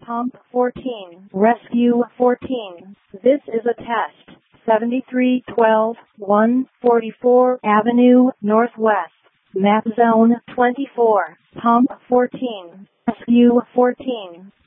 Pump 14, Rescue 14. This is a test. 7312 144 Avenue Northwest. Map Zone 24. Pump 14. Rescue 14.